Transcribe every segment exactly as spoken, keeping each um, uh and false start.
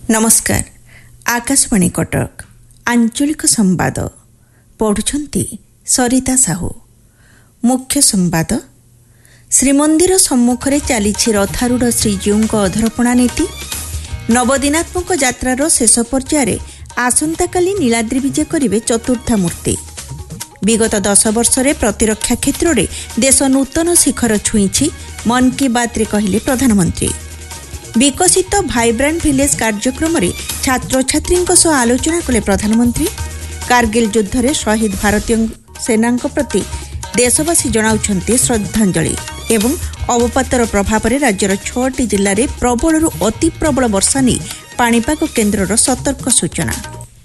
नमस्कार। आकाशवाणी कटक आंचलिक संवाद पढ़ुछंती सरिता साहू। मुख्य संवाद। श्रीमंदिर सम्मुखरे चलीछि रथारूढ़ श्रीजीउंक अधरपणा नीति। नवदिनात्मक यात्रार शेष पर्याये आसंताकाली नीलाद्री विजे करिवे चतुर्था मूर्ति। विगत दस वर्षरे प्रतिरक्षा क्षेत्र में देश नूतन शिखर छुईछि। मन की बात रे कहिले प्रधानमंत्री। विकसित भाइब्रांट विलेज कार्यक्रम में छात्र छात्री आलोचना कले प्रधानमंत्री। कारगिल युद्ध में शहीद भारतीय सेना प्रति देशवासी जनाउछन्ते श्रद्धांजलि। एवं अवपातर प्रभाव में राज्यर छटी जिले में प्रबल अति प्रबल वर्षा नहीं पाणीपाग केन्द्रर सतर्क सूचना।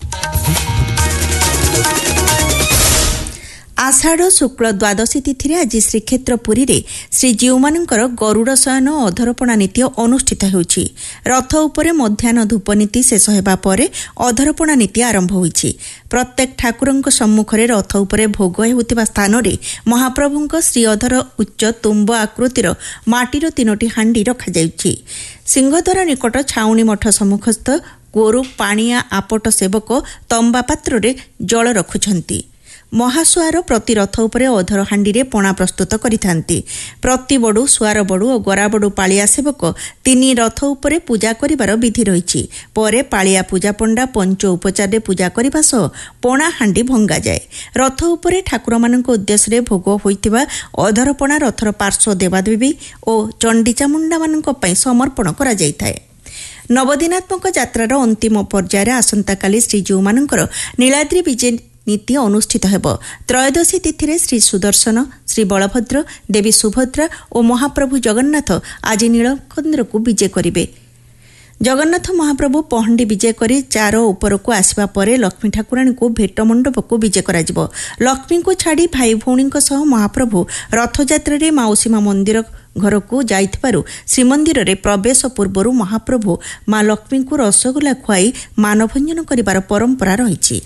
आषाढ़ शुक्ल द्वादशी तिथि आज श्रीक्षेत्र पुरी रे श्रीजीउमानଙ୍କର गरुड़ शयन अधरपणा नीति अनुष्ठित होउछि। रथ उपरे मध्याह्न धूप नीति शेष हेबा परे अधरपणा नीति आरंभ होइछि। प्रत्येक ठाकुरଙ୍କ सम्मुखरे रथ उपरे भोग हेउतिबा स्थान रे महाप्रभुଙ୍କ श्री अधर उच्च तुम्ब आकृतिर माटीर तीनोटी हांडी रखा जाइछि। सिंहद्वार निकट छाउणी मठ सम्मुखस्थ गोरु पाणिया आपट सेवक तंबा पात्र रे जल रखुछंती। महासुआर प्रति रथ उपरे अधर हांडी रे पणा प्रस्तुत करिथांती। प्रति बड़ू सुआर बड़ू और गराबड़ू पालिया सेवक तीन रथ उपरे पूजा करिवार विधि रहिछि। परे पालिया पूजा पंडा पंच उपचार रे पूजा करिबा सह पणा हांडी भंगा जाए। रथ उपरे ठाकुर मानक उद्देश्य रे भोग होइतिबा अधर पणा रथर पार्श्व देवादेवी और चंडी चामुंडा मानक पई समर्पण करा जाइथाय। नवदिनात्मक यात्रार अंतिम पर्याये आसंताकाली श्रीजीउमानଙ୍କର नीलाद्री विजे नीति अनुष्ठित हेब। त्रयोदशी तिथि श्री सुदर्शन, श्री बलभद्र, देवी सुभद्रा और महाप्रभु जगन्नाथ आज नीलकंद्र को विजे करिवे। जगन्नाथ महाप्रभु पहंडी विजय करी चार उपरकू आसवा परे लक्ष्मी ठाकुराणी को भेट मंडप को विजय कराजिबो। लक्ष्मी को छाड़ी भाई भौणी सह महाप्रभु रथयात्रा रे माउसीमा मंदिर घर को जाइथिबारु श्रीमंदिर रे प्रवेश पूर्वरु महाप्रभु मां लक्ष्मी को रसगोल्ला खुआई मानभंजन करिबार परंपरा रहिछि।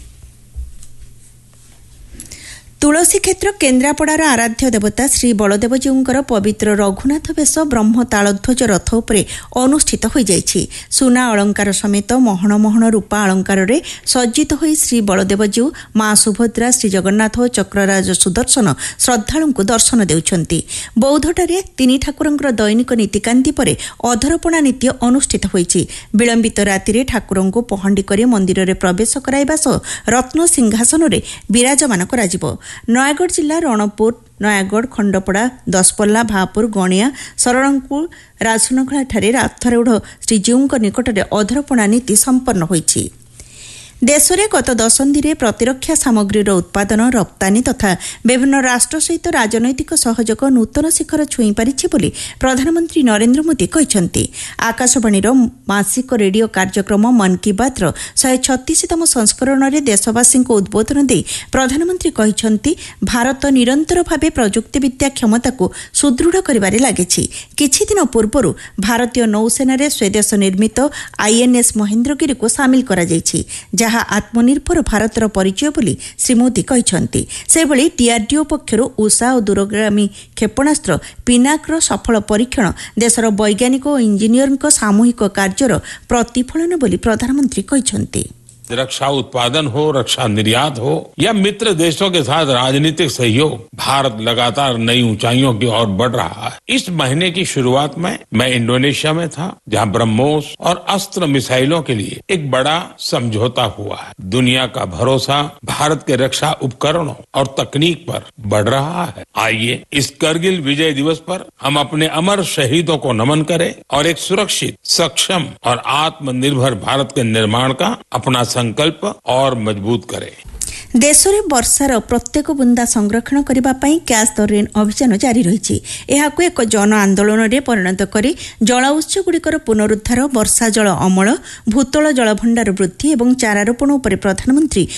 तुलसी क्षेत्र केन्द्रापड़ार आराध्य देवता श्री बलदेवजीउंकर पवित्र रघुनाथ बेश ब्रह्म तालध्वज रथ उपरे अनुष्ठित हो जाइछि। सुना अलंकार समेत महण महण रूपा अलंकार रे सज्जित होई श्री बलदेवजीउ, मां सुभद्रा, श्री जगन्नाथ और चक्रराज सुदर्शन श्रद्धालु को दर्शन देउछन्ति। बौद्धटारे तीन ठाकुरंकर दैनिक नीतिकांति परे अधरपणा नीति अनुष्ठित होइछि। विलंबित राति ठाकुरंको पहंडी करी मंदिर रे प्रवेश कराइबा सह रत्न सिंहासन रे विराजमान कराजिबो। नयागढ़ जिला रणपुर, नयागढ़, खंडपड़ा, दसपल्ला, भापुर, गणिया, शरणकुल, राजनखଳାଠାରେ ରଥାରୂଢ଼ ଶ୍ରୀଜୀଉଙ୍କ ନିକଟରେ ଅଧରପଣା ନୀତି ସମ୍ପନ୍ନ ହୋଇଛି। देशरे गत दशंधि प्रतिरक्षा सामग्रीर उत्पादन, रप्तानी तथा विभिन्न राष्ट्र सहित राजनैतिक सहयोग नूतन शिखर छुई पारिछि बोली प्रधानमंत्री नरेंद्र मोदी कहिसंति। आकाशवाणीर मासिक रेडियो कार्यक्रम मन की बात रो एक सौ छत्तीसतम संस्करण रे देशवासी को उद्बोधन दे प्रधानमंत्री कहिसंति भारत निरंतर भावे प्रजुक्ति विद्या क्षमता को सुदृढ़ करिबारे लागिछि। किछि दिन पूर्वरु भारतीय नौसेना रे स्वदेश निर्मित आईएनएस महेंद्रगिरी को शामिल करा जायछि, जहा आत्मनिर्भर भारतर परिचय बोली श्री मोदी कहिसंति। सेबली डीआरडीओ पक्षरु उषा और दूरगामी क्षेपणास्त्र पिनाकर सफल परीक्षण देशर वैज्ञानिक और इंजीनियर सामूहिक कार्यर प्रतिफलन बोली प्रधानमंत्री कहिसंति। रक्षा उत्पादन हो, रक्षा निर्यात हो या मित्र देशों के साथ राजनीतिक सहयोग, भारत लगातार नई ऊंचाइयों की ओर बढ़ रहा है। इस महीने की शुरुआत में मैं इंडोनेशिया में था, जहां ब्रह्मोस और अस्त्र मिसाइलों के लिए एक बड़ा समझौता हुआ है। दुनिया का भरोसा भारत के रक्षा उपकरणों और तकनीक पर बढ़ रहा है। आइए इस करगिल विजय दिवस पर हम अपने अमर शहीदों को नमन करें और एक सुरक्षित, सक्षम और आत्मनिर्भर भारत के निर्माण का अपना संकल्प और मजबूत करे। देश में वर्षार प्रत्येक बुंदा संरक्षण करने पाई कैच द रेन अभियान जारी रही। यहां एक जन आंदोलन में परिणत कर जल उत्स गुड़िकर पुनरुद्धार, वर्षा जल अमल, भूतल जल भंडार वृद्धि और चारारोपण उपर प्रधानमंत्री